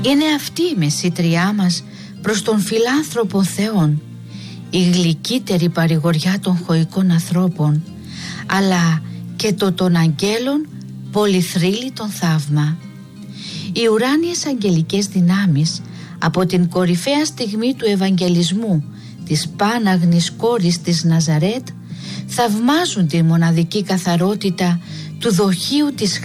Είναι αυτή η μεσήτριά μας προς τον φιλάνθρωπον Θεόν, η γλυκύτερη παρηγοριά των χωικών ανθρώπων, αλλά και το των αγγέλων πολυθρύλιτον θαύμα. Οι ουράνιες αγγελικές δυνάμεις από την κορυφαία στιγμή του Ευαγγελισμού της πάναγνης κόρης της Ναζαρέτ θαυμάζουν τη μοναδική καθαρότητα του δοχείου της